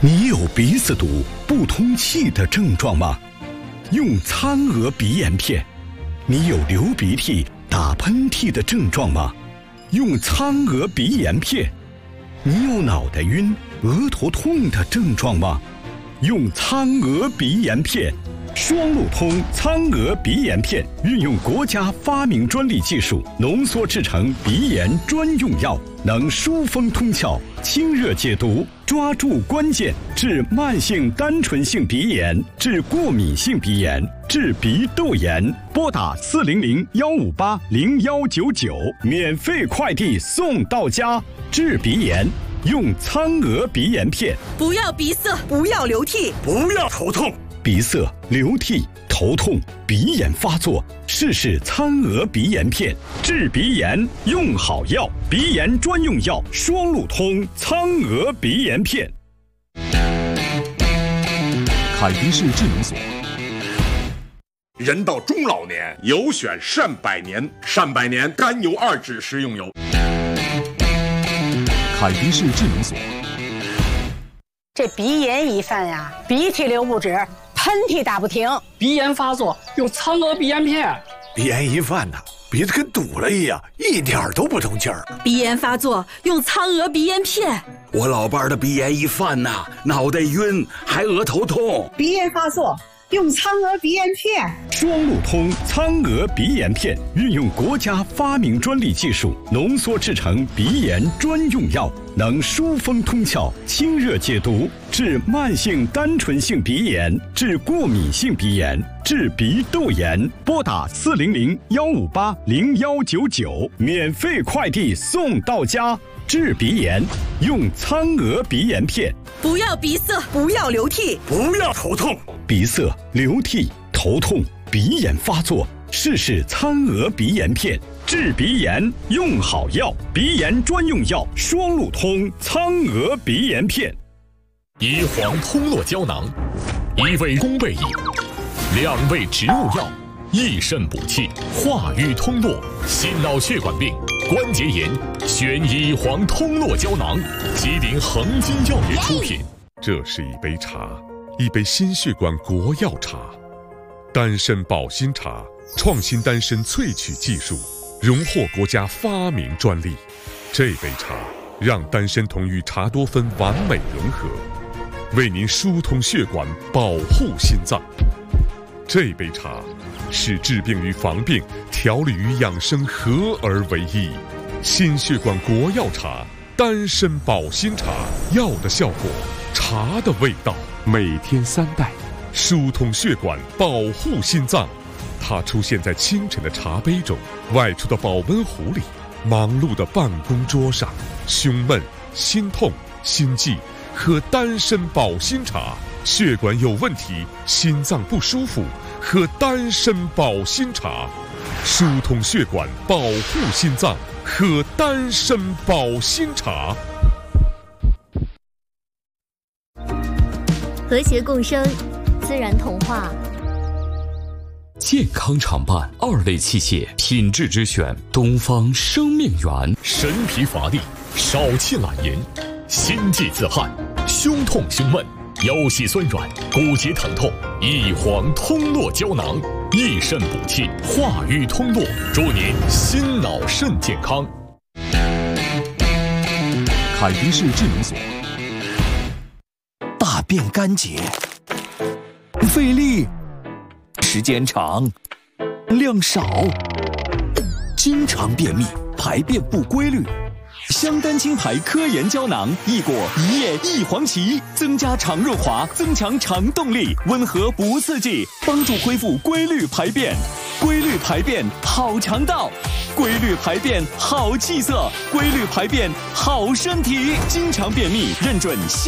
你有鼻子堵、不通气的症状吗？用苍娥鼻炎片。你有流鼻涕、打喷嚏的症状吗？用苍娥鼻炎片。你有脑袋晕、额头痛的症状吗？用苍娥鼻炎片。双路通苍娥鼻炎片运用国家发明专利技术浓缩制成鼻炎专用药，能疏风通窍、清热解毒，抓住关键，治慢性单纯性鼻炎，治过敏性鼻炎，治鼻窦炎。拨打400-158-0199，免费快递送到家。治鼻炎用苍娥鼻炎片。 不要鼻塞，不要流涕， 不要头痛。 鼻塞、流涕、头痛、鼻炎发作，试试苍娥鼻炎片，治鼻炎用好药，鼻炎专用药，双路通苍娥鼻炎片。 凯迪氏智能锁。 人到中老年，有选善百年，善百年甘油2酯食用油。 凯迪氏智能锁。 这鼻炎一犯呀，鼻涕流不止，喷嚏打不停， 鼻炎发作用苍娥鼻炎片。 鼻炎一犯呢，鼻子跟堵了一样，一点都不通气儿。 鼻炎发作用苍娥鼻炎片。 我老伴的鼻炎一犯呐，脑袋晕，还额头痛。 鼻炎发作用苍娥鼻炎片。 双路通苍娥鼻炎片运用国家发明专利技术浓缩制成鼻炎专用药，能疏风通窍、清热解毒，治慢性单纯性鼻炎，治过敏性鼻炎，治鼻窦炎。拨打400-158-0199，免费快递送到家。治鼻炎用苍娥鼻炎片。 不要鼻塞， 不要流涕， 不要头痛。 鼻塞、流涕、头痛、鼻炎发作，试试苍娥鼻炎片，治鼻炎用好药，鼻炎专用药，双路通苍娥鼻炎片。 乙黄通络胶囊，1味宫贝饮，2味植物药，益肾补气，化瘀通络，心脑血管病、关节炎，选乙黄通络胶囊，吉林恒金药业出品。 这是一杯茶，一杯心血管国药茶，丹参保心茶，创新丹参萃取技术，荣获国家发明专利。这杯茶让丹参酮与茶多酚完美融合，为您疏通血管，保护心脏。这杯茶使治病与防病、调理与养生合而为一。心血管国药茶，丹参保心茶，药的效果，茶的味道。每天3袋，疏通血管，保护心脏。它出现在清晨的茶杯中，外出的保温壶里，忙碌的办公桌上。胸闷、心痛、心悸，喝丹参保心茶。血管有问题，心脏不舒服，喝丹参保心茶。疏通血管，保护心脏，喝丹参保心茶。 和谐共生，自然童话。 健康常伴2类器械，品质之选，东方生命源。 神疲乏力，少气懒言，心悸自汗，胸痛胸闷，腰膝酸软，骨节疼痛，乙黄通络胶囊，益肾补气，化瘀通络，祝您心脑肾健康。 凯迪氏智能锁。 大便干结，费力，时间长，量少，经常便秘，排便不规律。香丹青牌科研胶囊，益果、一叶、益黄芪，增加肠润滑，增强肠动力，温和不刺激，帮助恢复规律排便。规律排便好肠道，规律排便好气色，规律排便好身体。经常便秘，认准